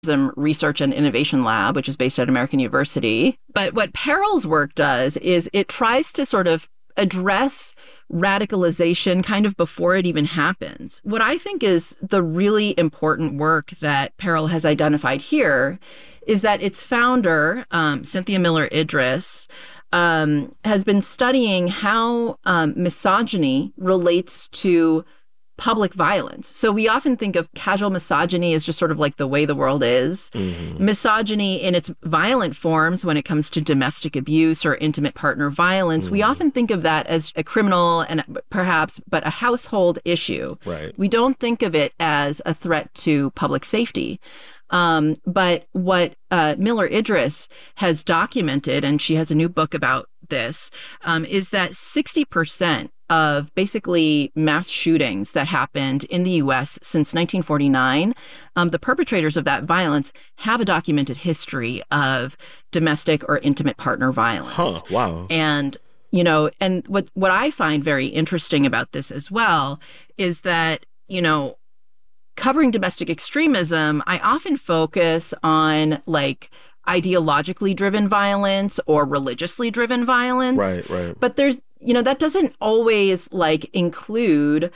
Research and Innovation Lab, which is based at American University. But what Perel's work does is it tries to sort of address radicalization kind of before it even happens. What I think is the really important work that Perel has identified here is that its founder, Cynthia Miller Idriss, has been studying how misogyny relates to public violence. So we often think of casual misogyny as just sort of like the way the world is. Mm-hmm. Misogyny in its violent forms, when it comes to domestic abuse or intimate partner violence, we often think of that as a criminal and but a household issue. Right. We don't think of it as a threat to public safety. But what Miller Idriss has documented, and she has a new book about this, is that 60% of basically mass shootings that happened in the U.S. since 1949, the perpetrators of that violence have a documented history of domestic or intimate partner violence. Huh, wow. And, and what I find very interesting about this as well is that, covering domestic extremism, I often focus on like ideologically driven violence or religiously driven violence. Right. But there's, that doesn't always like include,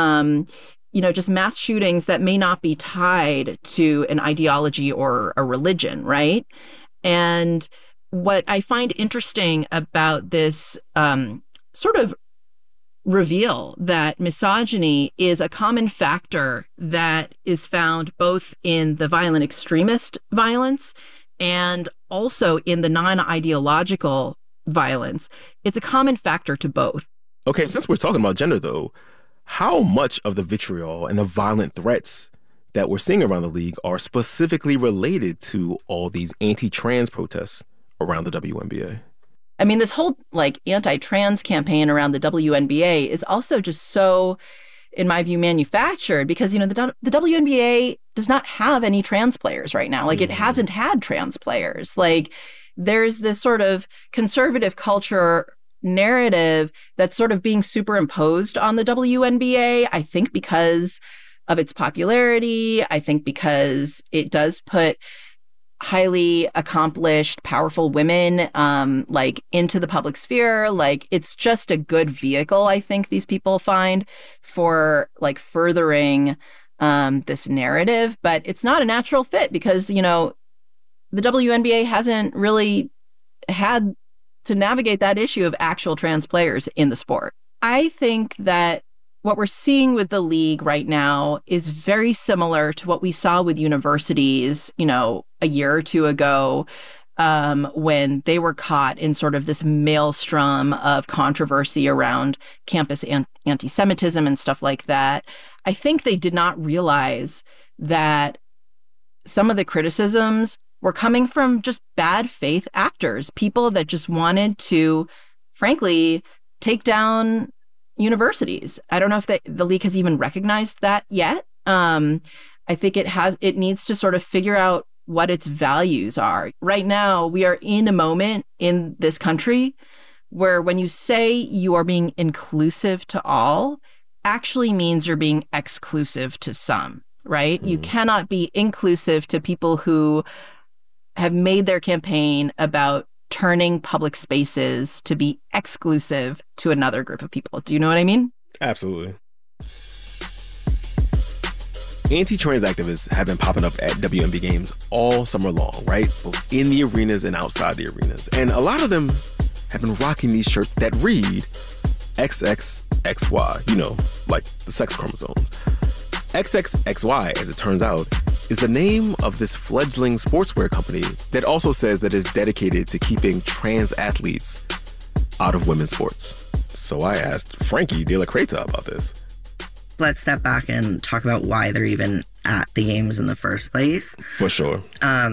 just mass shootings that may not be tied to an ideology or a religion, right? And what I find interesting about this sort of reveal that misogyny is a common factor that is found both in the violent extremist violence and also in the non-ideological violence. It's a common factor to both. Okay, since we're talking about gender, though, how much of the vitriol and the violent threats that we're seeing around the league are specifically related to all these anti-trans protests around the WNBA? I mean, this whole like anti-trans campaign around the WNBA is also just so, in my view, manufactured because, the WNBA does not have any trans players right now. Like it hasn't had trans players. Like there's this sort of conservative culture narrative that's sort of being superimposed on the WNBA, I think because of its popularity. I think because it does put highly accomplished, powerful women, like into the public sphere. Like it's just a good vehicle, I think these people find for like furthering this narrative, but it's not a natural fit because, the WNBA hasn't really had to navigate that issue of actual trans players in the sport. I think that what we're seeing with the league right now is very similar to what we saw with universities, a year or two ago, when they were caught in sort of this maelstrom of controversy around campus anti-Semitism and stuff like that. I think they did not realize that some of the criticisms were coming from just bad faith actors, people that just wanted to, frankly, take down universities. I don't know if the league has even recognized that yet. I think it needs to sort of figure out what its values are. Right now, we are in a moment in this country where when you say you are being inclusive to all, actually means you're being exclusive to some, right? You cannot be inclusive to people who have made their campaign about turning public spaces to be exclusive to another group of people. Do you know what I mean? Absolutely. Anti-trans activists have been popping up at WNBA games all summer long, right? Both in the arenas and outside the arenas. And a lot of them have been rocking these shirts that read XXXY, like the sex chromosomes. XXXY, as it turns out, is the name of this fledgling sportswear company that also says that it's dedicated to keeping trans athletes out of women's sports. So I asked Frankie De La Creta about this. Let's step back and talk about why they're even at the games in the first place. For sure.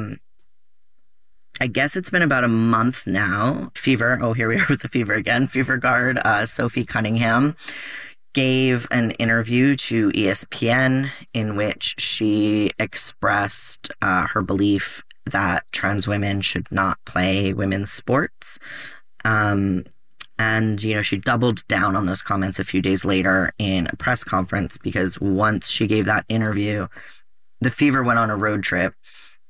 I guess it's been about a month now. Fever, here we are with the Fever again. Fever guard Sophie Cunningham gave an interview to ESPN in which she expressed her belief that trans women should not play women's sports. And, she doubled down on those comments a few days later in a press conference because once she gave that interview, the Fever went on a road trip